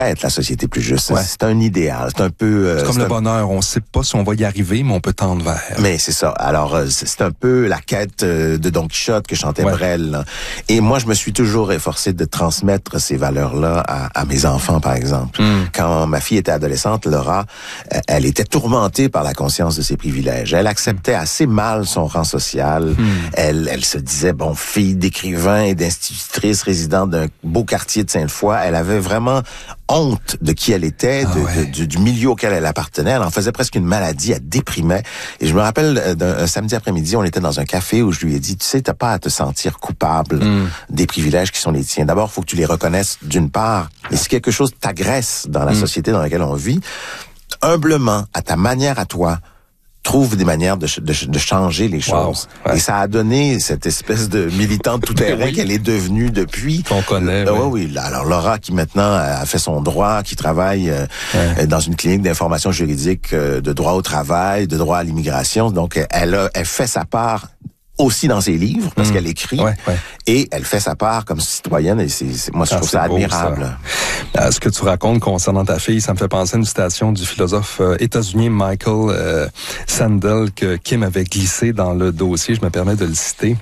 être la société plus juste. Ouais. C'est un idéal. C'est un peu... c'est comme le bonheur. On ne sait pas si on va y arriver, mais on peut tendre vers. Mais c'est ça. Alors, c'est un peu la quête de Don Quichotte que chantait Brel. Là. Et moi, je me suis toujours efforcé de transmettre ces valeurs-là à mes enfants, par exemple. Quand ma fille était adolescente, Laura, elle était tourmentée par la conscience de ses privilèges. Elle acceptait assez mal son rang social. Elle se disait, bon, fille d'écrivain et d'institutrice résidente d'un beau quartier de Sainte-Foy, elle avait vraiment honte de qui elle était, du milieu auquel elle appartenait. Elle en faisait presque une maladie, elle déprimait. Et je me rappelle d'un samedi après-midi, on était dans un café où je lui ai dit, tu sais, t'as pas à te sentir coupable des privilèges qui sont les tiens. D'abord, il faut que tu les reconnaisses d'une part. Et si quelque chose t'agresse dans la société dans laquelle on vit, humblement, à ta manière à toi, trouve des manières de changer les choses. Et ça a donné cette espèce de militante tout-terrain qu'elle est devenue depuis. Qu'on connaît. Oui. Alors Laura, qui maintenant a fait son droit, qui travaille dans une clinique d'information juridique de droit au travail, de droit à l'immigration. Donc, elle fait sa part aussi dans ses livres, parce qu'elle écrit, et elle fait sa part comme citoyenne, et moi, je trouve ça admirable. Ça. Ce que tu racontes concernant ta fille, ça me fait penser à une citation du philosophe états-unien Michael Sandel que Kim avait glissé dans le dossier, je me permets de le citer.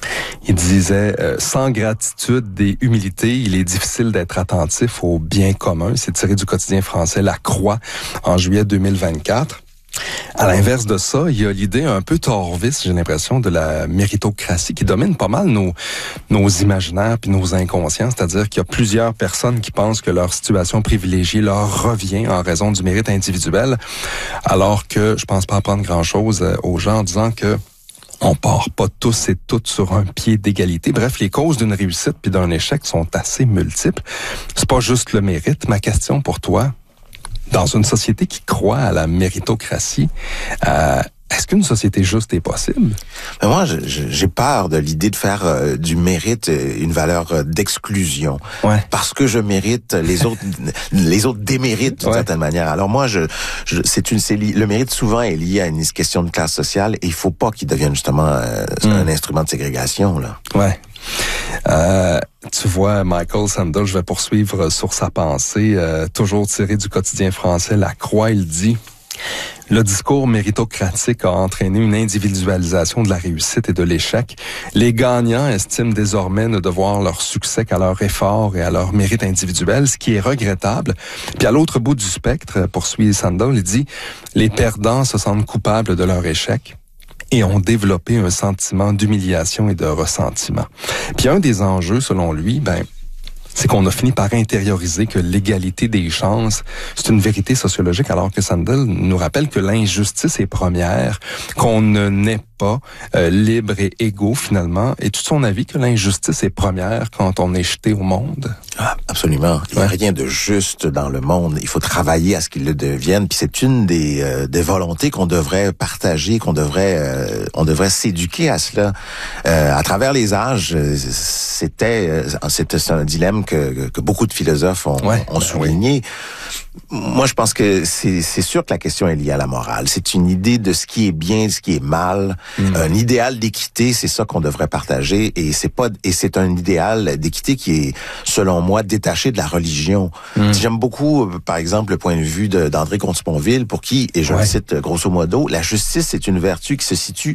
Il disait sans gratitude et humilité, il est difficile d'être attentif au bien commun. C'est tiré du quotidien français La Croix en juillet 2024. À l'inverse de ça, il y a l'idée un peu torvisse, j'ai l'impression, de la méritocratie qui domine pas mal nos imaginaires puis nos inconscients. C'est-à-dire qu'il y a plusieurs personnes qui pensent que leur situation privilégiée leur revient en raison du mérite individuel, alors que je pense pas apprendre grand-chose aux gens en disant que on part pas tous et toutes sur un pied d'égalité. Bref, les causes d'une réussite puis d'un échec sont assez multiples. C'est pas juste le mérite. Ma question pour toi, dans une société qui croit à la méritocratie, est-ce qu'une société juste est possible? Mais moi, j'ai peur de l'idée de faire du mérite une valeur d'exclusion. Parce que je mérite, les autres déméritent d'une certaine manière. Alors moi, le mérite souvent est lié à une question de classe sociale et il faut pas qu'il devienne justement un instrument de ségrégation, là. Tu vois, Michael Sandel, je vais poursuivre sur sa pensée, toujours tiré du quotidien français La Croix, il dit: le discours méritocratique a entraîné une individualisation de la réussite et de l'échec. Les gagnants estiment désormais ne devoir leur succès qu'à leur effort et à leur mérite individuel, ce qui est regrettable. Puis à l'autre bout du spectre, poursuit Sandel, il dit: les perdants se sentent coupables de leur échec et ont développé un sentiment d'humiliation et de ressentiment. Puis un des enjeux, selon lui, c'est qu'on a fini par intérioriser que l'égalité des chances, c'est une vérité sociologique, alors que Sandel nous rappelle que l'injustice est première, qu'on ne naît pas libre et égaux finalement. Et tout son avis que l'injustice est première quand on est jeté au monde? Ah, absolument. Il n'y a rien de juste dans le monde. Il faut travailler à ce qu'il le devienne. Puis c'est une des volontés qu'on devrait partager, on devrait s'éduquer à cela. À travers les âges, c'était un dilemme que beaucoup de philosophes ont souligné. Moi, je pense que c'est sûr que la question est liée à la morale. C'est une idée de ce qui est bien, de ce qui est mal. Un idéal d'équité, c'est ça qu'on devrait partager. Et c'est un idéal d'équité qui est, selon moi, détaché de la religion. J'aime beaucoup, par exemple, le point de vue d'André Comte-Sponville, pour qui, et je le cite grosso modo, la justice, c'est une vertu qui se situe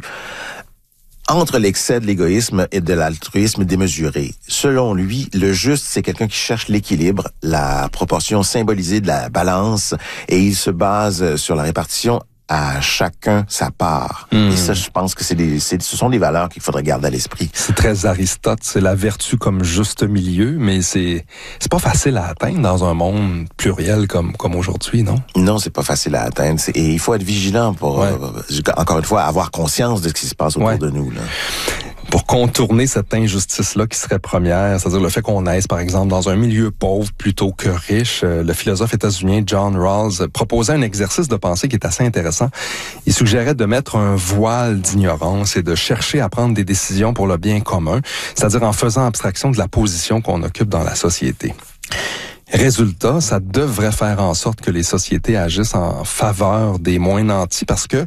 entre l'excès de l'égoïsme et de l'altruisme démesuré. Selon lui, le juste, c'est quelqu'un qui cherche l'équilibre, la proportion symbolisée de la balance, et il se base sur la répartition à chacun sa part. Et ça, je pense que ce sont des valeurs qu'il faudrait garder à l'esprit. C'est très Aristote, c'est la vertu comme juste milieu, mais c'est pas facile à atteindre dans un monde pluriel comme aujourd'hui, non? Non, c'est pas facile à atteindre. Et il faut être vigilant pour, encore une fois, avoir conscience de ce qui se passe autour de nous, là. Pour contourner cette injustice-là qui serait première, c'est-à-dire le fait qu'on naisse, par exemple, dans un milieu pauvre plutôt que riche, le philosophe états-unien John Rawls proposait un exercice de pensée qui est assez intéressant. Il suggérait de mettre un voile d'ignorance et de chercher à prendre des décisions pour le bien commun, c'est-à-dire en faisant abstraction de la position qu'on occupe dans la société. Résultat, ça devrait faire en sorte que les sociétés agissent en faveur des moins nantis parce que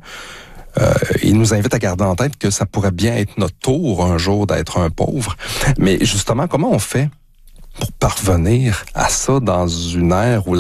il nous invite à garder en tête que ça pourrait bien être notre tour un jour d'être un pauvre. Mais justement, comment on fait pour parvenir à ça dans une ère où